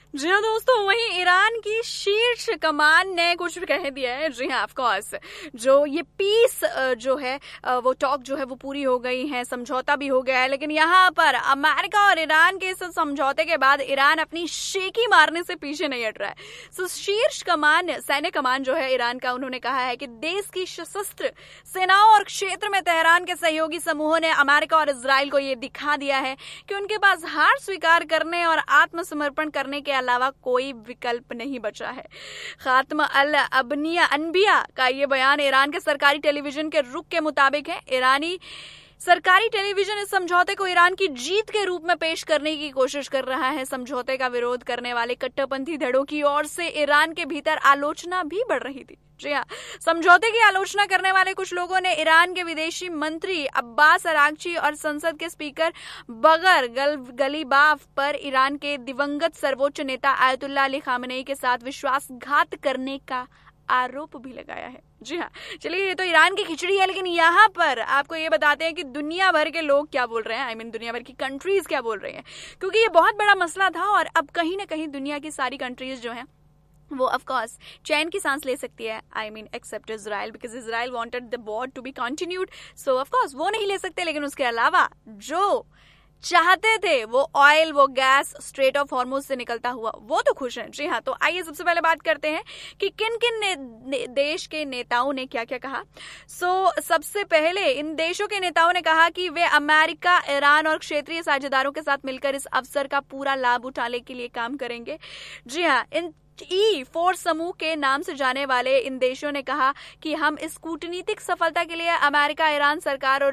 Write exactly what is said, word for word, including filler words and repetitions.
जी हाँ दोस्तों, वहीं ईरान की शीर्ष कमान ने कुछ कह दिया है। जी हाँ, ऑफ कोर्स जो ये पीस जो है वो टॉक जो है वो पूरी हो गई है, समझौता भी हो गया है, लेकिन यहाँ पर अमेरिका और ईरान के इस समझौते के बाद ईरान अपनी शेखी मारने से पीछे नहीं हट रहा है। सो शीर्ष कमान, सैन्य कमान जो है ईरान का, उन्होंने कहा है कि देश की सशस्त्र सेनाओं और क्षेत्र में तेहरान के सहयोगी समूहों ने अमेरिका और इजराइल को ये दिखा दिया है कि उनके पास हार स्वीकार करने और आत्मसमर्पण करने के अलावा कोई विकल्प नहीं बचा है। खात्मा अल अबनिया अनबिया का ये बयान ईरान के सरकारी टेलीविजन के रुख के मुताबिक है। ईरानी सरकारी टेलीविजन इस समझौते को ईरान की जीत के रूप में पेश करने की कोशिश कर रहा है। समझौते का विरोध करने वाले कट्टरपंथी धड़ों की ओर से ईरान के भीतर आलोचना भी बढ़ रही थी। जी हाँ, समझौते की आलोचना करने वाले कुछ लोगों ने ईरान के विदेशी मंत्री अब्बास अरागची और संसद के स्पीकर बगर गल, गलीबाफ पर ईरान के दिवंगत सर्वोच्च नेता आयतुल्लाह अली खामेनेई के साथ विश्वासघात करने का आरोप भी लगाया है। जी हाँ, चलिए ये तो ईरान की खिचड़ी है, लेकिन यहाँ पर आपको ये बताते हैं कि दुनिया भर के लोग क्या बोल रहे हैं। आई मीन दुनिया भर की कंट्रीज क्या बोल रही हैं, क्योंकि ये बहुत बड़ा मसला था और अब कहीं ना कहीं दुनिया की सारी कंट्रीज जो हैं वो ऑफ कोर्स चैन की सांस ले सकती है। I mean accept Israel, because Israel wanted the war to be continued, so of course वो नहीं ले सकते, लेकिन उसके अलावा जो चाहते थे वो ऑयल, वो गैस स्ट्रेट ऑफ हॉर्मुज से निकलता हुआ, वो तो खुश हैं। जी हाँ, तो आइए सबसे पहले बात करते हैं कि किन किन देश के नेताओं ने क्या क्या कहा। सो so, सबसे पहले इन देशों के नेताओं ने कहा कि वे अमेरिका, ईरान और क्षेत्रीय साझेदारों के साथ मिलकर इस अवसर का पूरा लाभ उठाने के लिए काम करेंगे। जी हाँ, इन ई फोर समूह के नाम से जाने वाले इन देशों ने कहा कि हम इस कूटनीतिक सफलता के लिए अमेरिका, ईरान सरकार और